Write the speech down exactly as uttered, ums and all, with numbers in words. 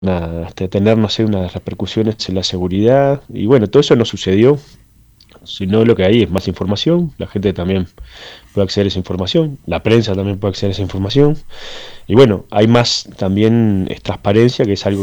una, este, tener, no sé, unas repercusiones en la seguridad. Y bueno, todo eso no sucedió, sino lo que hay es más información, la gente también puede acceder a esa información, la prensa también puede acceder a esa información. Y bueno, hay más también es transparencia, que es algo